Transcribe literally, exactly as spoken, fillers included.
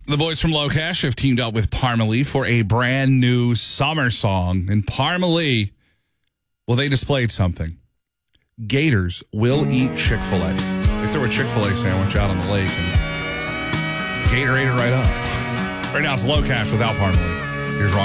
The boys from Locash have teamed up with Parmalee for a brand new summer song. And Parmalee, well, they displayed something. Gators will eat Chick-fil-A. They threw a Chick-fil-A sandwich out on the lake and Gator ate it right up. Right now it's Locash without Parmalee. Here's Ron.